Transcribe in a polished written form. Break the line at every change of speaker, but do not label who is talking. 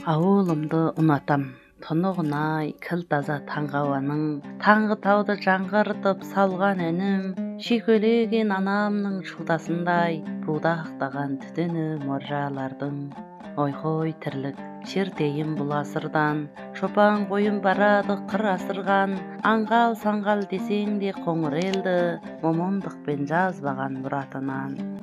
Ауылымды ұнатам. Тұнығынай, кіл таза таңғы ауаның, таңғы тауды жаңғыртып салған әнім, шүйкелеген анамның шудасындай, будақтаған түтіні моржалардың. Ой-хой тірлік, шертейін бұл асырдан, шопан қойын барады қыр асырған, аңғал-саңғал десең де қоңыр елді, момындықпен жазбаған мұратынан.